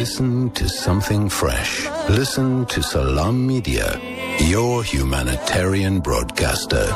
Listen to something fresh. Listen to Salam Media, your humanitarian broadcaster.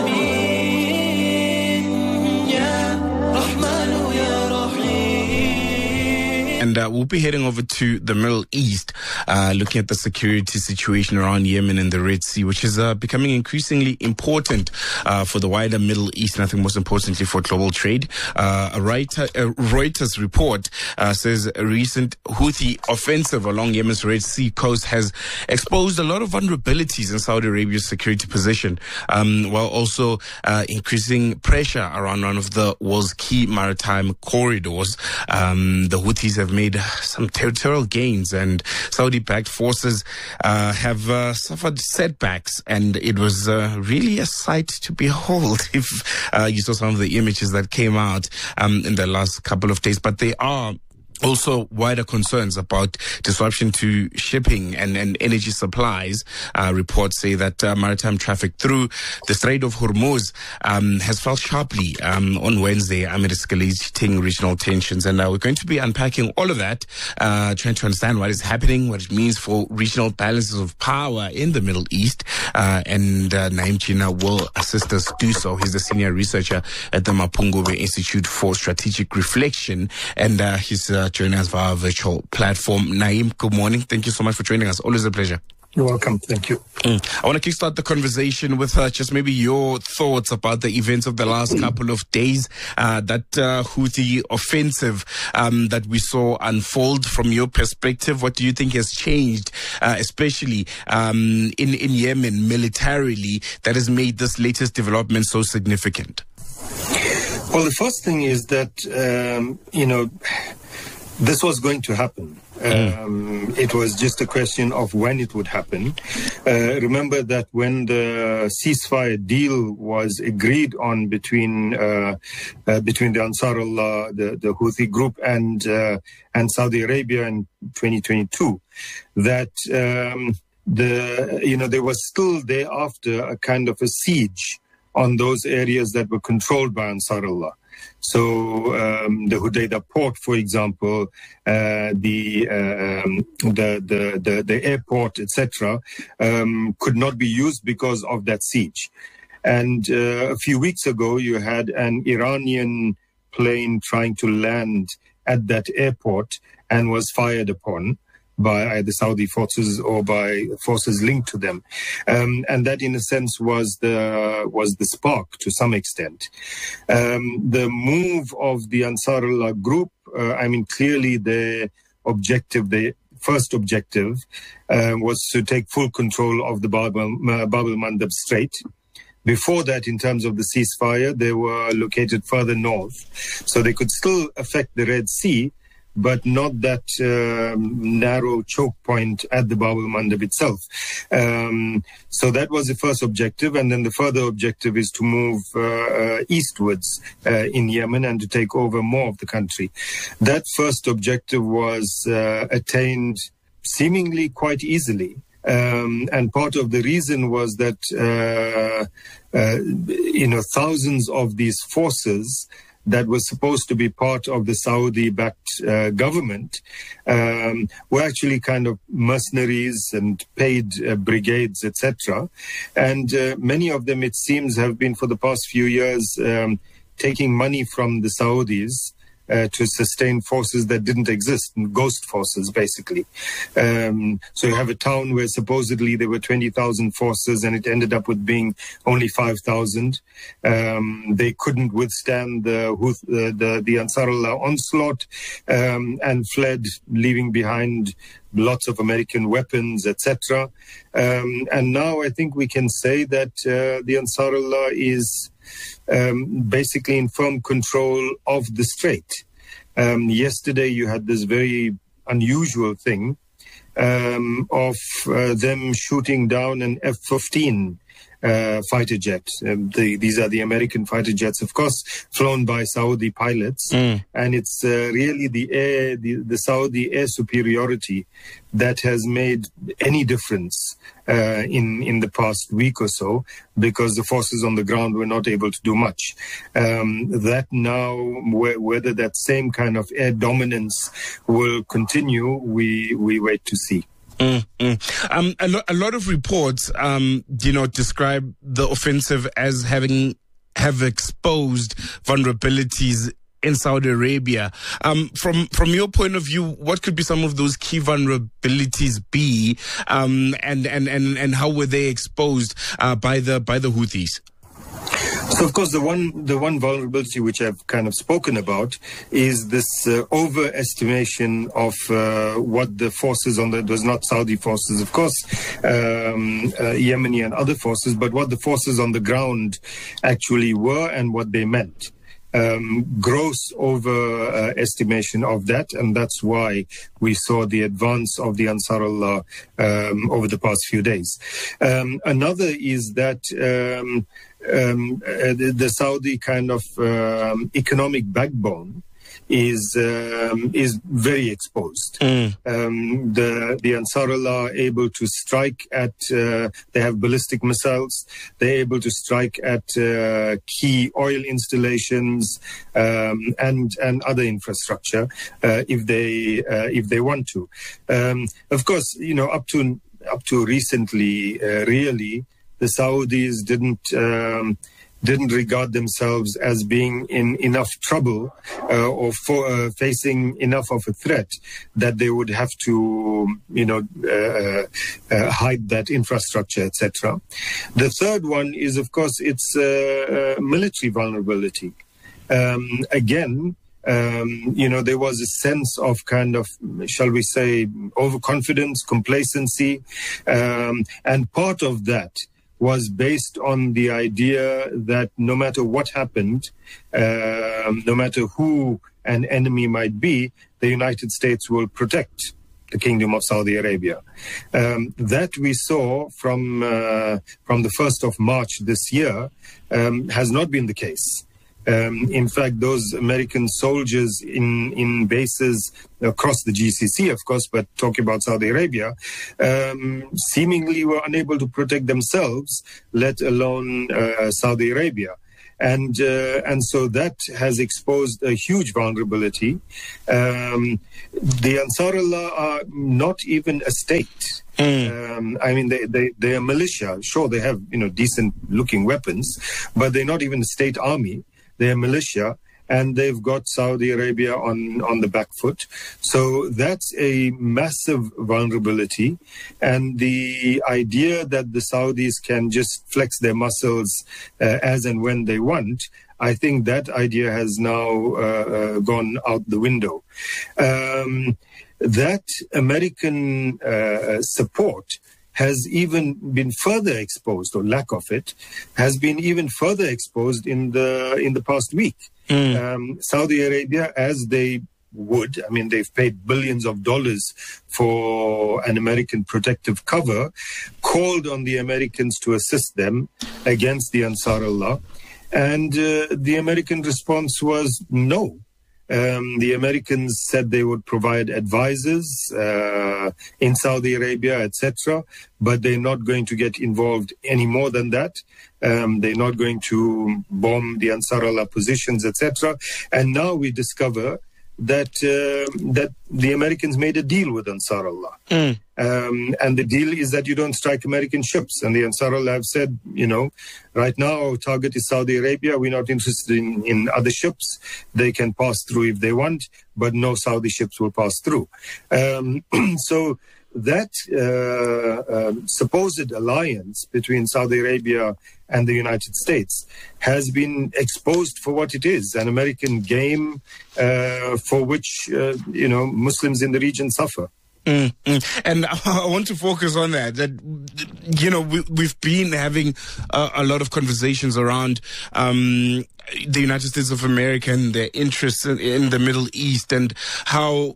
And we'll be heading over to the Middle East, looking at the security situation around Yemen and the Red Sea, which is becoming increasingly important for the wider Middle East, and I think most importantly for global trade. A Reuters report says a recent Houthi offensive along Yemen's Red Sea coast has exposed a lot of vulnerabilities in Saudi Arabia's security position, while also increasing pressure around one of the world's key maritime corridors. The Houthis have made some territorial gains, and Saudi-backed forces have suffered setbacks, and it was really a sight to behold if you saw some of the images that came out in the last couple of days. But they are also wider concerns about disruption to shipping and energy supplies. Reports say that maritime traffic through the Strait of Hormuz has fell sharply on Wednesday amid escalating regional tensions. And we're going to be unpacking all of that, trying to understand what is happening, what it means for regional balances of power in the Middle East. And Naim China will assist us do so. He's the senior researcher at the Mapungubwe Institute for Strategic Reflection, and he's joining us via our virtual platform. Naim, good morning. Thank you so much for joining us. Always a pleasure. You're welcome. Thank you. I want to kickstart the conversation with just maybe your thoughts about the events of the last couple of days, that Houthi offensive that we saw unfold. From your perspective, what do you think has changed, especially in Yemen militarily, that has made this latest development so significant? Well, the first thing is that, this was going to happen. It was just a question of when it would happen. Remember that when the ceasefire deal was agreed on between the Ansarullah, the Houthi group, and Saudi Arabia in 2022, that there was still thereafter a kind of a siege on those areas that were controlled by Ansarullah. So the Hudaydah port, for example, the airport, etc., could not be used because of that siege. And a few weeks ago, you had an Iranian plane trying to land at that airport and was fired upon by either Saudi forces or by forces linked to them, and that, in a sense, was the spark to some extent. The move of the Ansarullah group, clearly the first objective, was to take full control of the Bab el-Mandab Strait. Before that, in terms of the ceasefire, they were located further north, so they could still affect the Red Sea, but not that narrow choke point at the Bab el-Mandab itself. So that was the first objective. And then the further objective is to move eastwards in Yemen and to take over more of the country. That first objective was attained seemingly quite easily. And part of the reason was that, thousands of these forces that was supposed to be part of the Saudi-backed government were actually kind of mercenaries and paid brigades, etc. And many of them, it seems, have been for the past few years taking money from the Saudis to sustain forces that didn't exist, ghost forces, basically. So you have a town where supposedly there were 20,000 forces and it ended up with being only 5,000. They couldn't withstand the Ansarullah onslaught and fled, leaving behind lots of American weapons, etc. And now I think we can say that the Ansarullah is basically in firm control of the strait. Yesterday you had this very unusual thing of them shooting down an F-15 fighter jet. These are the American fighter jets, of course, flown by Saudi pilots. And it's really the Saudi air superiority that has made any difference in the past week or so, because the forces on the ground were not able to do much. That now, whether that same kind of air dominance will continue, we wait to see. A lot of reports, describe the offensive as have exposed vulnerabilities in Saudi Arabia. From your point of view, what could be some of those key vulnerabilities be, and how were they exposed by the Houthis? So, of course, the one vulnerability which I've kind of spoken about is this overestimation of what the forces it was not Saudi forces, of course, Yemeni and other forces, but what the forces on the ground actually were and what they meant. Gross overestimation of that, and that's why we saw the advance of the Ansarullah over the past few days. Another is that the Saudi kind of economic backbone is very exposed. The Ansarullah are able to strike at, they have ballistic missiles, they're able to strike at key oil installations and other infrastructure if they want to. Of course, up to recently, really, the Saudis didn't regard themselves as being in enough trouble or facing enough of a threat that they would have to, hide that infrastructure, etc. The third one is, of course, it's military vulnerability. Again, there was a sense of kind of, shall we say, overconfidence, complacency, and part of that was based on the idea that no matter what happened, no matter who an enemy might be, the United States will protect the Kingdom of Saudi Arabia. That we saw from the 1st of March this year has not been the case. In fact, those American soldiers in bases across the GCC, of course, but talking about Saudi Arabia, seemingly were unable to protect themselves, let alone Saudi Arabia. And so that has exposed a huge vulnerability. The Ansarullah are not even a state. They are militia. Sure, they have decent looking weapons, but they're not even a state army. They're militia, and they've got Saudi Arabia on the back foot. So that's a massive vulnerability. And the idea that the Saudis can just flex their muscles as and when they want, I think that idea has now gone out the window. That American support has even been further exposed, or lack of it, has been even further exposed in the past week. Saudi Arabia, as they would, they've paid billions of dollars for an American protective cover, called on the Americans to assist them against the Ansarullah. And the American response was no. The Americans said they would provide advisors in Saudi Arabia, etc., but they're not going to get involved any more than that. They're not going to bomb the Ansarullah positions, etc. And now we discover that the Americans made a deal with Ansarullah. And the deal is that you don't strike American ships. And the Ansarullah have said, right now our target is Saudi Arabia. We're not interested in other ships. They can pass through if they want, but no Saudi ships will pass through. So that supposed alliance between Saudi Arabia and the United States has been exposed for what it is, an American game for which, Muslims in the region suffer. And I want to focus on that we've been having a lot of conversations around the United States of America and their interests in the Middle East, and how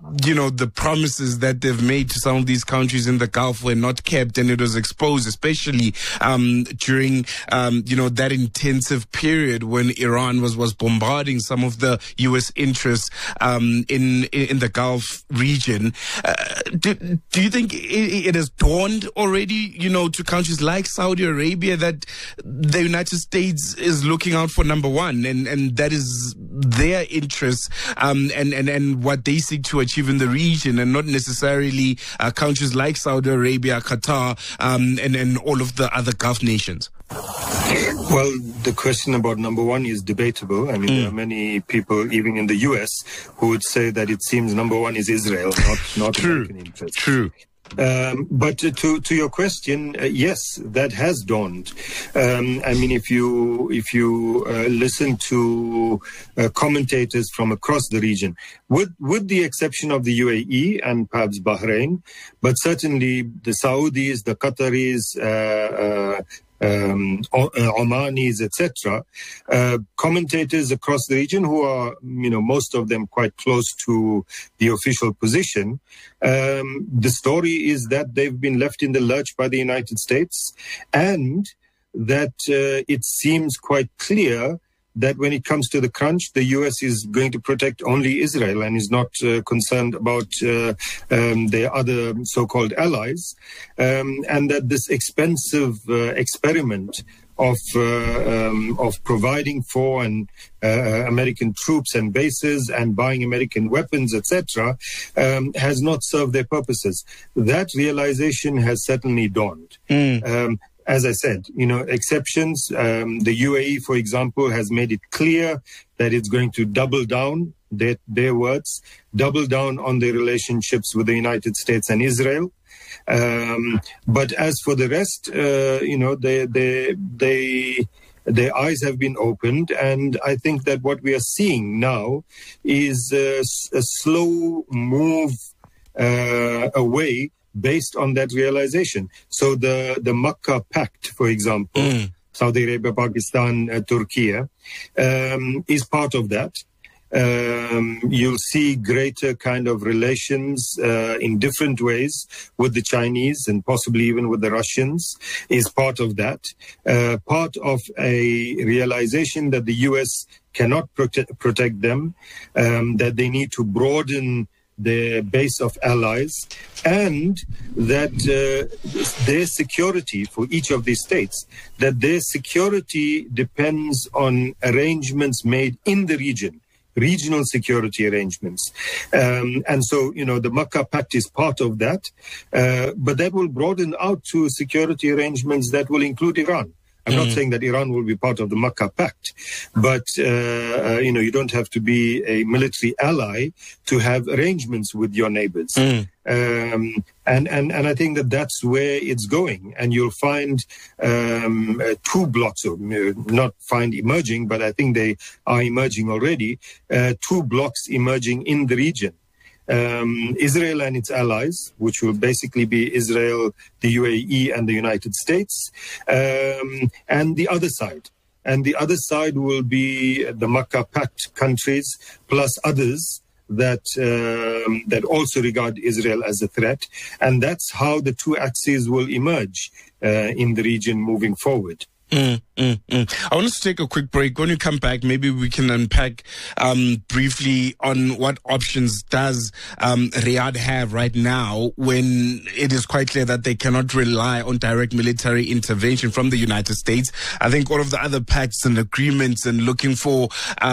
the promises that they've made to some of these countries in the Gulf were not kept, and it was exposed, especially during that intensive period when Iran was bombarding some of the U.S. interests in the Gulf region. Do you think it has dawned already, to countries like Saudi Arabia that the United States is looking out for number one, and that is their interests and what they seek to achieve in the region, and not necessarily countries like Saudi Arabia, Qatar, and all of the other Gulf nations? Well, the question about number one is debatable. I mean, there are many people, even in the U.S., who would say that it seems number one is Israel, not American interests. True. But to your question, yes, that has dawned. I mean, if you listen to commentators from across the region, with the exception of the UAE and perhaps Bahrain, but certainly the Saudis, the Qataris, Omanis, etc. Commentators across the region who are, most of them quite close to the official position. The story is that they've been left in the lurch by the United States, and that it seems quite clear that when it comes to the crunch, the U.S. is going to protect only Israel and is not concerned about their other so-called allies, and that this expensive experiment of providing for American troops and bases and buying American weapons, etc., has not served their purposes. That realization has certainly dawned. As I said, exceptions. The UAE, for example, has made it clear that it's going to double down, their words, double down on their relationships with the United States and Israel. But as for the rest, their eyes have been opened, and I think that what we are seeing now is a slow move away based on that realization. So the Makkah Pact, for example, Saudi Arabia, Pakistan, Turkey, is part of that. You'll see greater kind of relations in different ways with the Chinese and possibly even with the Russians is part of that. Part of a realization that the U.S. cannot protect them, that they need to broaden their base of allies, and that their security for each of these states, that their security depends on arrangements made in the region, regional security arrangements. And so, the Makkah Pact is part of that, but that will broaden out to security arrangements that will include Iran. I'm not saying that Iran will be part of the Makkah Pact, but, you don't have to be a military ally to have arrangements with your neighbors. And I think that that's where it's going. And you'll find two blocks, or not find emerging, but I think they are emerging already, two blocks emerging in the region. Israel and its allies, which will basically be Israel, the UAE, and the United States, and the other side. And the other side will be the Makkah Pact countries, plus others that also regard Israel as a threat. And that's how the two axes will emerge in the region moving forward. I want us to take a quick break. When we come back, maybe we can unpack briefly on what options does Riyadh have right now when it is quite clear that they cannot rely on direct military intervention from the United States. I think all of the other pacts and agreements and looking for,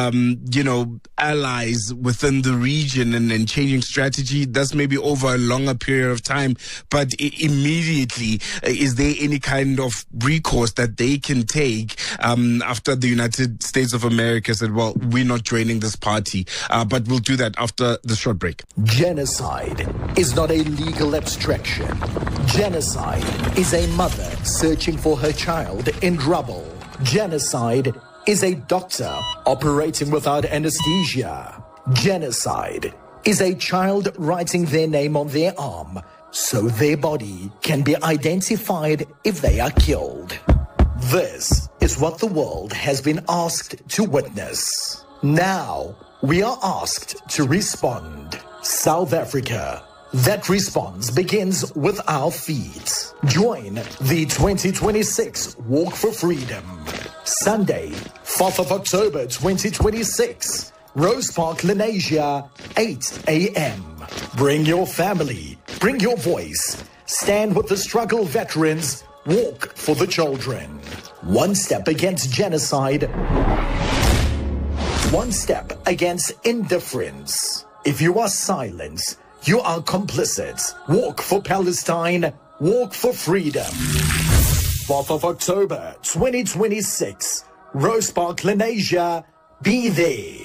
allies within the region and changing strategy, that's maybe over a longer period of time. But immediately, is there any kind of recourse that they can take after the United States of America said, well, we're not joining this party, but we'll do that after the short break. Genocide is not a legal abstraction. Genocide is a mother searching for her child in rubble. Genocide is a doctor operating without anesthesia. Genocide is a child writing their name on their arm so their body can be identified if they are killed. This is what the world has been asked to witness. Now, we are asked to respond. South Africa. That response begins with our feet. Join the 2026 Walk for Freedom. Sunday, 4th of October 2026. Rose Park, Lenasia, 8 a.m. Bring your family. Bring your voice. Stand with the struggle veterans. Walk for the children. One step against genocide. One step against indifference. If you are silent, you are complicit. Walk for Palestine. Walk for freedom. 4th of October 2026. Rose Park, Lenasia. Be there.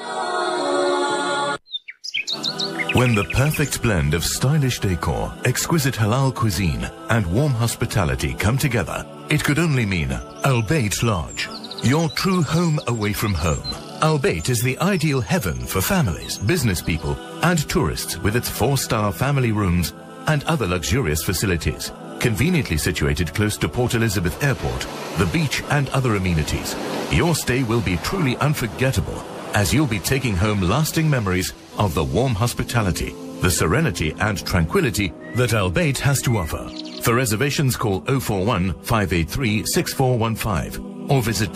When the perfect blend of stylish decor, exquisite halal cuisine, and warm hospitality come together, it could only mean Al Bayt Lodge, your true home away from home. Al Bayt is the ideal heaven for families, business people, and tourists with its 4-star family rooms and other luxurious facilities. Conveniently situated close to Port Elizabeth Airport, the beach, and other amenities, your stay will be truly unforgettable, as you'll be taking home lasting memories of the warm hospitality, the serenity and tranquility that Al Bayt has to offer. For reservations, call 041 583 6415 or visit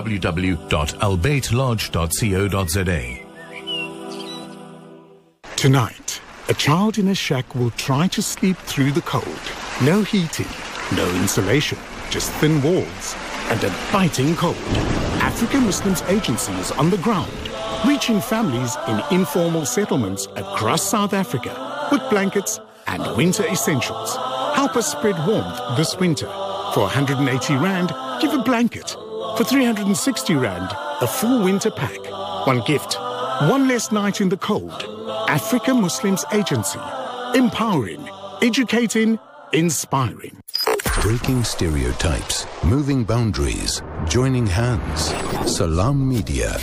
www.albaytlodge.co.za. Tonight, a child in a shack will try to sleep through the cold. No heating, no insulation, just thin walls and a biting cold. African Muslims Agency is on the ground, reaching families in informal settlements across South Africa with blankets and winter essentials. Help us spread warmth this winter. For 180 Rand, give a blanket. For 360 Rand, a full winter pack. One gift, one less night in the cold. African Muslims Agency. Empowering, educating, inspiring. Breaking stereotypes, moving boundaries, joining hands. Salam Media.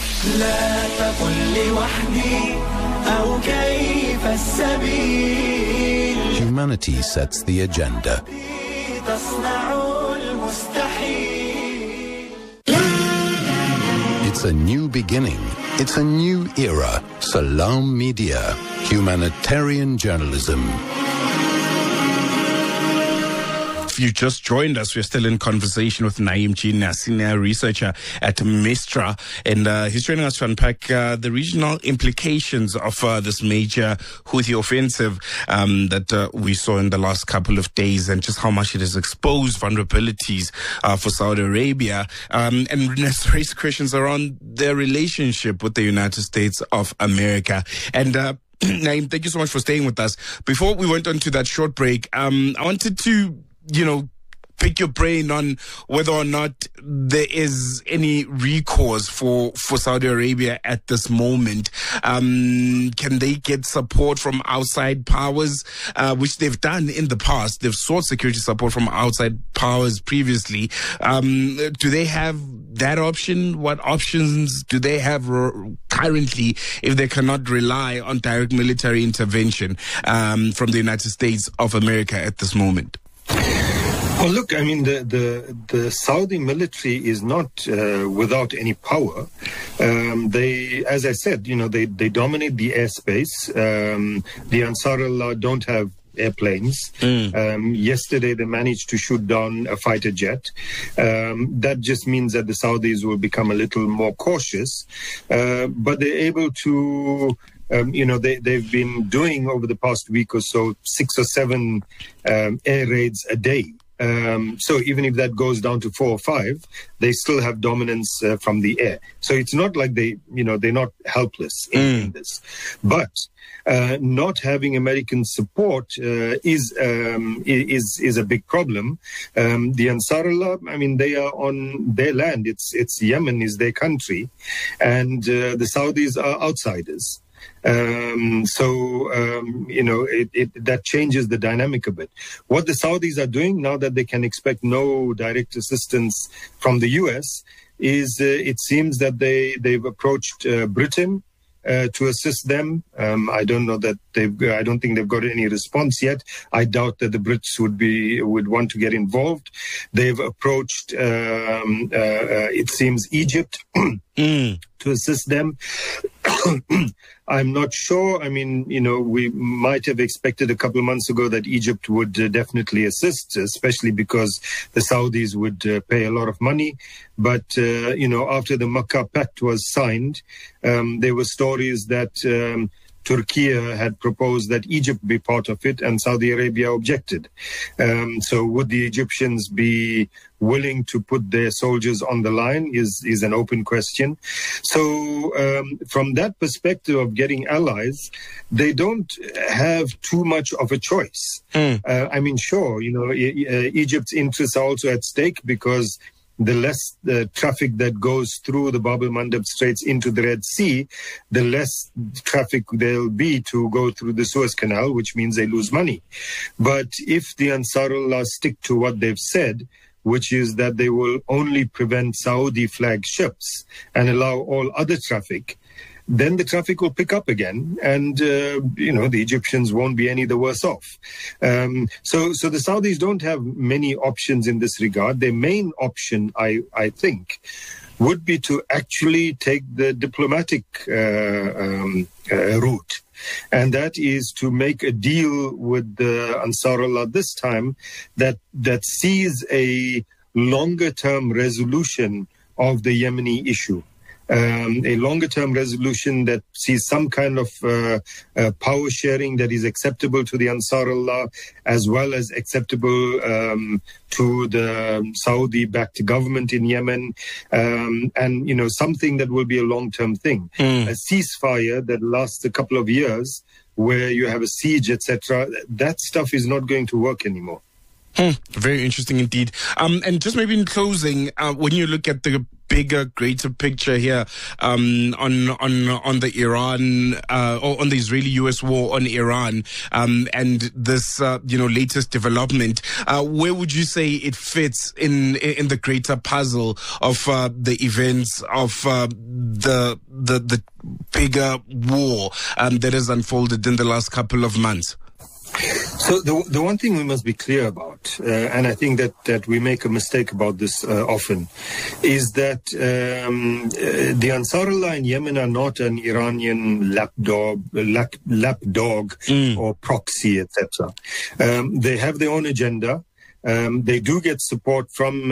Humanity sets the agenda. It's a new beginning. It's a new era. Salam Media. Humanitarian journalism. If you just joined us, we're still in conversation with Naeem Jina, senior researcher at Mistra, and he's joining us to unpack the regional implications of this major Houthi offensive that we saw in the last couple of days, and just how much it has exposed vulnerabilities for Saudi Arabia, and has raised questions around their relationship with the United States of America. And Naeem, thank you so much for staying with us. Before we went on to that short break, I wanted to pick your brain on whether or not there is any recourse for Saudi Arabia at this moment. Can they get support from outside powers, which they've done in the past? They've sought security support from outside powers previously. Do they have that option? What options do they have currently if they cannot rely on direct military intervention from the United States of America at this moment? Well, look, I mean, the Saudi military is not without any power. They, as I said, they dominate the airspace. The Ansarullah don't have airplanes. Yesterday, they managed to shoot down a fighter jet. That just means that the Saudis will become a little more cautious. But they're able to... they've been doing over the past week or so 6 or 7 air raids a day. So even if that goes down to 4 or 5, they still have dominance from the air. So it's not like they're not helpless in this. But not having American support is a big problem. The Ansarullah, I mean, they are on their land. It's Yemen is their country, and the Saudis are outsiders. That changes the dynamic a bit. What the Saudis are doing now that they can expect no direct assistance from the US is it seems that they've approached Britain to assist them. I don't know that I don't think they've got any response yet. I doubt that the Brits would want to get involved. They've approached, it seems, Egypt to assist them. I'm not sure. I mean, we might have expected a couple of months ago that Egypt would definitely assist, especially because the Saudis would pay a lot of money. But, after the Makkah Pact was signed, there were stories that Turkey had proposed that Egypt be part of it, and Saudi Arabia objected. So would the Egyptians be willing to put their soldiers on the line is an open question. So from that perspective of getting allies, they don't have too much of a choice. I mean, sure, Egypt's interests are also at stake, because the less the traffic that goes through the Bab el-Mandab Straits into the Red Sea, the less traffic there'll be to go through the Suez Canal, which means they lose money. But if the Ansarullah stick to what they've said, which is that they will only prevent Saudi flag ships and allow all other traffic, then the traffic will pick up again, and the Egyptians won't be any the worse off. So the Saudis don't have many options in this regard. Their main option, I think, would be to actually take the diplomatic route. And that is to make a deal with the Ansarullah this time that sees a longer-term resolution of the Yemeni issue. A longer-term resolution that sees some kind of power sharing that is acceptable to the Ansarullah, as well as acceptable to the Saudi-backed government in Yemen, and something that will be a long-term thing. A ceasefire that lasts a couple of years, where you have a siege, etc. That stuff is not going to work anymore. Very interesting indeed. And just maybe in closing, when you look at the bigger, greater picture here, on the Iran, or on the Israeli-US war on Iran, and this, latest development, where would you say it fits in the greater puzzle of the events of the bigger war that has unfolded in the last couple of months? So the one thing we must be clear about, and I think that we make a mistake about this often, is that the Ansarullah in Yemen are not an Iranian lapdog or proxy, etc. They have their own agenda. They do get support from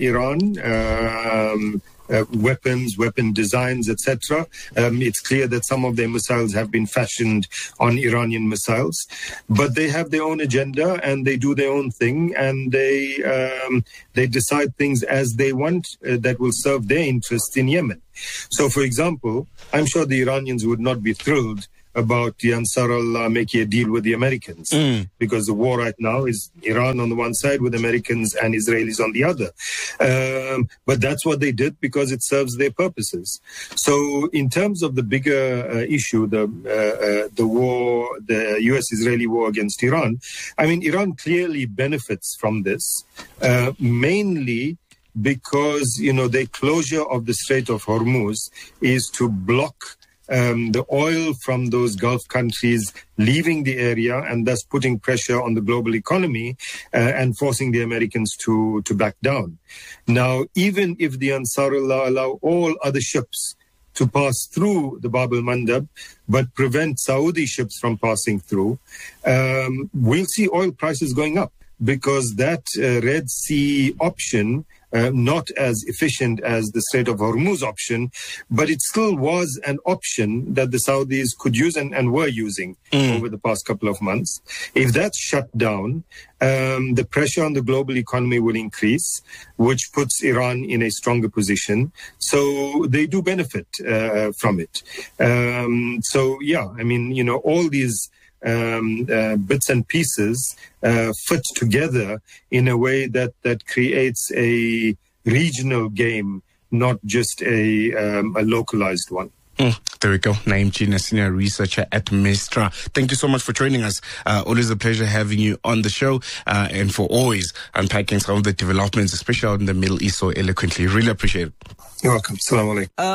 Iran. Weapon designs, etc. It's clear that some of their missiles have been fashioned on Iranian missiles, but they have their own agenda and they do their own thing, and they decide things as they want that will serve their interests in Yemen. So, for example, I'm sure the Iranians would not be thrilled about the Ansarullah making a deal with the Americans, because the war right now is Iran on the one side with Americans and Israelis on the other. But that's what they did because it serves their purposes. So in terms of the bigger issue, the war, the US-Israeli war against Iran, I mean, Iran clearly benefits from this, mainly because, their closure of the Strait of Hormuz is to block the oil from those Gulf countries leaving the area, and thus putting pressure on the global economy and forcing the Americans to back down. Now, even if the Ansarullah allow all other ships to pass through the Bab el-Mandab, but prevent Saudi ships from passing through, we'll see oil prices going up, because that Red Sea option, not as efficient as the Strait of Hormuz option, but it still was an option that the Saudis could use and were using over the past couple of months. If that's shut down, the pressure on the global economy will increase, which puts Iran in a stronger position. So they do benefit from it. All these bits and pieces fit together in a way that creates a regional game, not just a localized one. There we go. Naeem Gina, senior researcher at Mistra. Thank you so much for joining us. Always a pleasure having you on the show, and for always unpacking some of the developments, especially out in the Middle East, so eloquently. Really appreciate it. You're welcome. Assalamu alaikum.